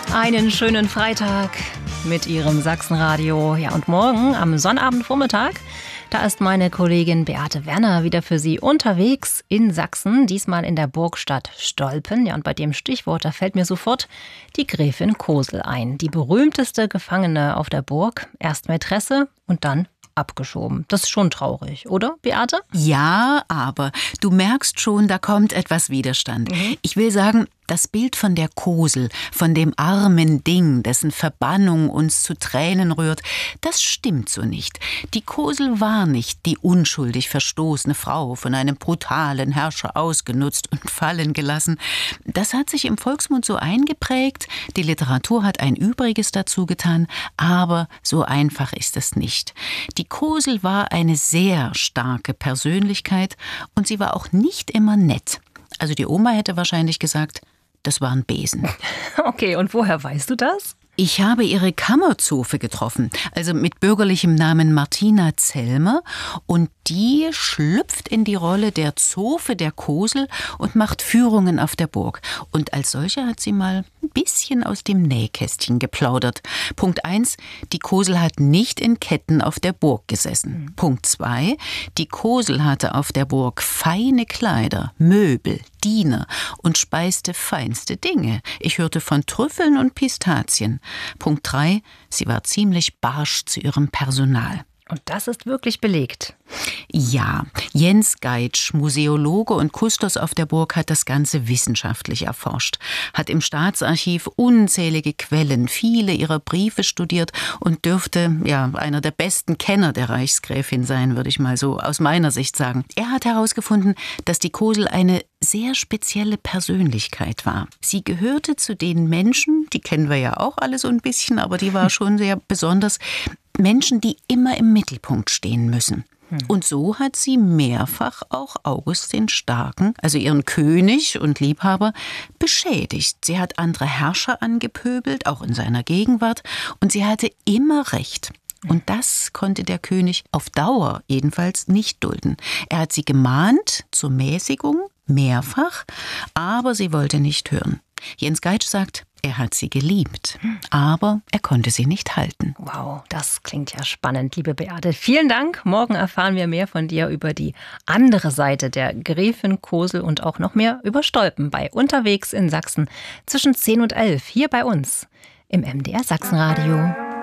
Einen schönen Freitag mit Ihrem Sachsenradio. Ja, und morgen am Sonnabendvormittag, da ist meine Kollegin Beate Werner wieder für Sie unterwegs in Sachsen, diesmal in der Burgstadt Stolpen. Ja, und bei dem Stichwort, da fällt mir sofort die Gräfin Kosel ein. Die berühmteste Gefangene auf der Burg. Erst Mätresse und dann abgeschoben. Das ist schon traurig, oder, Beate? Ja, aber du merkst schon, da kommt etwas Widerstand. Ich will sagen, das Bild von der Kosel, von dem armen Ding, dessen Verbannung uns zu Tränen rührt, das stimmt so nicht. Die Kosel war nicht die unschuldig verstoßene Frau, von einem brutalen Herrscher ausgenutzt und fallen gelassen. Das hat sich im Volksmund so eingeprägt, die Literatur hat ein Übriges dazu getan, aber so einfach ist es nicht. Die Kosel war eine sehr starke Persönlichkeit und sie war auch nicht immer nett. Also die Oma hätte wahrscheinlich gesagt, das war ein Besen. Okay, und woher weißt du das? Ich habe ihre Kammerzofe getroffen, also mit bürgerlichem Namen Martina Zellmer, und die schlüpft in die Rolle der Zofe der Kosel und macht Führungen auf der Burg. Und als solche hat sie mal ein bisschen aus dem Nähkästchen geplaudert. Punkt 1, die Kosel hat nicht in Ketten auf der Burg gesessen. Punkt 2, die Kosel hatte auf der Burg feine Kleider, Möbel, Diener und speiste feinste Dinge. Ich hörte von Trüffeln und Pistazien. Punkt 3, sie war ziemlich barsch zu ihrem Personal. Und das ist wirklich belegt. Ja, Jens Geitsch, Museologe und Kustos auf der Burg, hat das Ganze wissenschaftlich erforscht, hat im Staatsarchiv unzählige Quellen, viele ihrer Briefe studiert und dürfte einer der besten Kenner der Reichsgräfin sein, würde ich mal so aus meiner Sicht sagen. Er hat herausgefunden, dass die Kosel eine sehr spezielle Persönlichkeit war. Sie gehörte zu den Menschen, die kennen wir ja auch alle so ein bisschen, aber die war schon sehr besonders, Menschen, die immer im Mittelpunkt stehen müssen. Und so hat sie mehrfach auch August den Starken, also ihren König und Liebhaber, beschädigt. Sie hat andere Herrscher angepöbelt, auch in seiner Gegenwart, und sie hatte immer Recht. Und das konnte der König auf Dauer jedenfalls nicht dulden. Er hat sie gemahnt zur Mäßigung, mehrfach, aber sie wollte nicht hören. Jens Geitsch sagt, er hat sie geliebt, aber er konnte sie nicht halten. Wow, das klingt ja spannend, liebe Beate. Vielen Dank. Morgen erfahren wir mehr von dir über die andere Seite der Gräfin Kosel und auch noch mehr über Stolpen bei Unterwegs in Sachsen zwischen 10 und 11 hier bei uns im MDR Sachsenradio.